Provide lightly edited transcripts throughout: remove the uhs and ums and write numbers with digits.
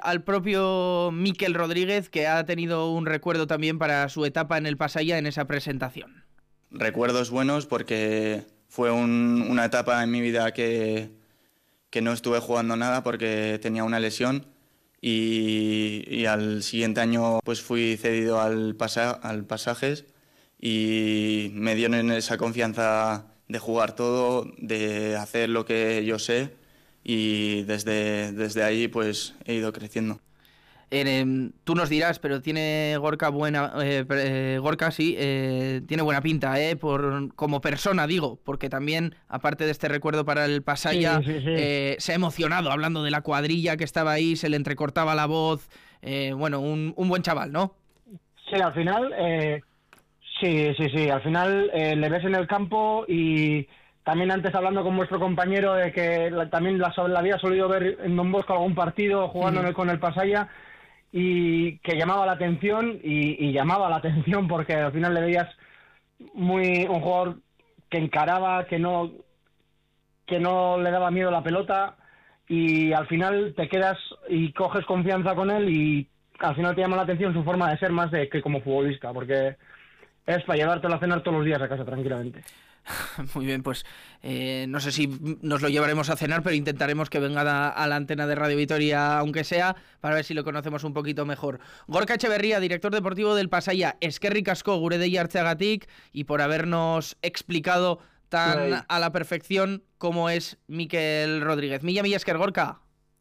al propio Mikel Rodríguez, que ha tenido un recuerdo también para su etapa en el Pasaia en esa presentación. Recuerdos buenos porque fue una etapa en mi vida que no estuve jugando nada porque tenía una lesión y al siguiente año pues fui cedido al Pasajes y me dieron esa confianza de jugar todo, de hacer lo que yo sé y desde ahí pues he ido creciendo. Tú nos dirás, pero tiene Gorka Gorka sí, tiene buena pinta, como persona digo, porque también, aparte de este recuerdo para el Pasaia, sí. Se ha emocionado hablando de la cuadrilla que estaba ahí, se le entrecortaba la voz, un buen chaval, ¿no? Sí, al final, sí, al final le ves en el campo y también antes hablando con vuestro compañero de que también la había solido ver en Don Bosco algún partido jugando con el Pasaia, y que llamaba la atención y llamaba la atención porque al final le veías un jugador que encaraba, que no le daba miedo la pelota, y al final te quedas y coges confianza con él y al final te llama la atención su forma de ser más de que como futbolista, porque es para llevártelo a cenar todos los días a casa tranquilamente. Muy bien, pues no sé si nos lo llevaremos a cenar, pero intentaremos que venga a la antena de Radio Vitoria, aunque sea, para ver si lo conocemos un poquito mejor. Gorka Etxeberria, director deportivo del Pasaia, eskerrik asko gure deia hartzeagatik y por habernos explicado tan a la perfección cómo es Mikel Rodríguez. Mila esker, Gorka.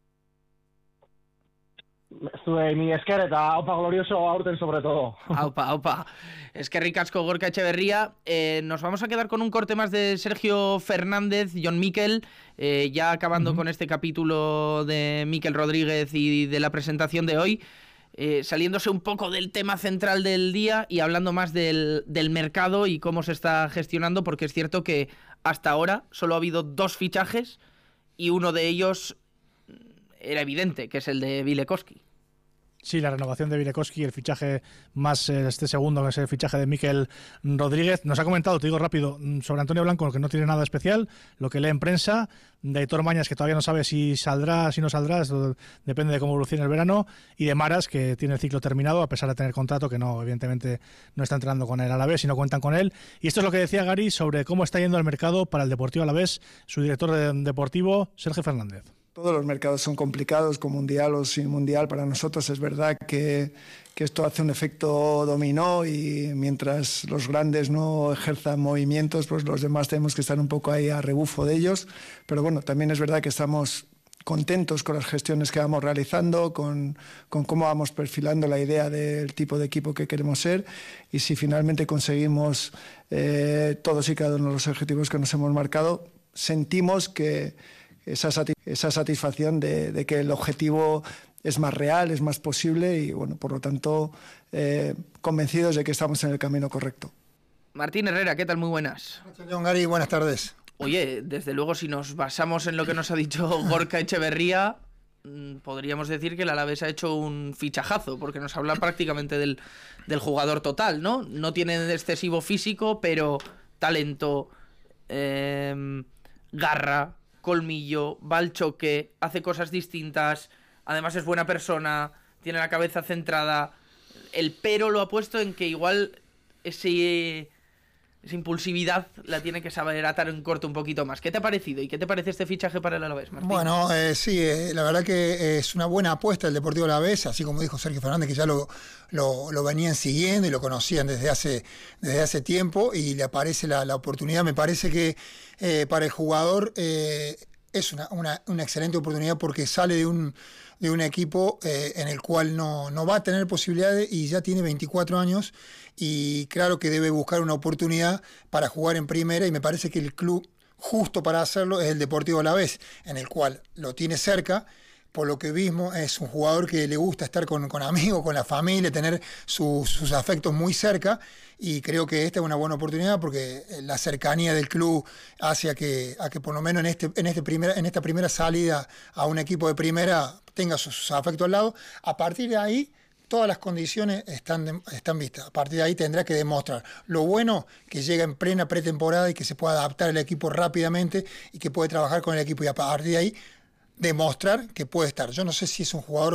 Mi esker eta aupa glorioso aurten sobre todo. Aupa. Eskerrik asko Gorka Etxeberria. Nos vamos a quedar con un corte más de Sergio Fernández, Jon Mikel, ya acabando con este capítulo de Mikel Rodríguez y de la presentación de hoy, saliéndose un poco del tema central del día y hablando más del mercado y cómo se está gestionando, porque es cierto que hasta ahora solo ha habido 2 fichajes y uno de ellos era evidente, que es el de Vilekowski. Sí, la renovación de Vilekowski, el fichaje más este segundo, que es el fichaje de Mikel Rodríguez. Nos ha comentado, te digo rápido, sobre Antonio Blanco, que no tiene nada especial, lo que lee en prensa, de Aitor Mañas, que todavía no sabe si saldrá, si no saldrá, esto depende de cómo evolucione el verano, y de Maras, que tiene el ciclo terminado, a pesar de tener contrato, que no, evidentemente no está entrenando con el Alavés y no cuentan con él. Y esto es lo que decía Gary sobre cómo está yendo el mercado para el Deportivo Alavés, su director deportivo, Sergio Fernández. Todos los mercados son complicados, con mundial o sin mundial. Para nosotros es verdad que esto hace un efecto dominó y mientras los grandes no ejerzan movimientos, pues los demás tenemos que estar un poco ahí a rebufo de ellos. Pero bueno, también es verdad que estamos contentos con las gestiones que vamos realizando, con cómo vamos perfilando la idea del tipo de equipo que queremos ser, y si finalmente conseguimos todos y cada uno de los objetivos que nos hemos marcado, sentimos que esa satisfacción de que el objetivo es más real, es más posible y, bueno, por lo tanto, convencidos de que estamos en el camino correcto. Martín Herrera, ¿qué tal? Muy buenas. John Gary, buenas tardes. Oye, desde luego, si nos basamos en lo que nos ha dicho Gorka Etxeberria, podríamos decir que el Alavés ha hecho un fichajazo, porque nos habla prácticamente del jugador total, ¿no? No tiene excesivo físico, pero talento, garra, colmillo, va al choque, hace cosas distintas, además es buena persona, tiene la cabeza centrada. El pero lo ha puesto en que igual esa impulsividad la tiene que saber atar en corto un poquito más. ¿Qué te ha parecido y qué te parece este fichaje para el Alavés, Martín? Bueno, sí, la verdad que es una buena apuesta el Deportivo Alavés, así como dijo Sergio Fernández, que ya lo venían siguiendo y lo conocían desde hace tiempo, y le aparece la oportunidad. Me parece que para el jugador es una excelente oportunidad, porque sale de un equipo en el cual no va a tener posibilidades y ya tiene 24 años, y claro que debe buscar una oportunidad para jugar en primera, y me parece que el club justo para hacerlo es el Deportivo Alavés, en el cual lo tiene cerca. Por lo que vimos, es un jugador que le gusta estar con amigos, con la familia, tener sus afectos muy cerca, y creo que esta es una buena oportunidad, porque la cercanía del club hace a que por lo menos en esta primera salida a un equipo de primera tenga sus afectos al lado. A partir de ahí, todas las condiciones están vistas. A partir de ahí tendrá que demostrar. Lo bueno, que llega en plena pretemporada y que se puede adaptar el equipo rápidamente y que puede trabajar con el equipo, y a partir de ahí demostrar que puede estar. Yo no sé si es un jugador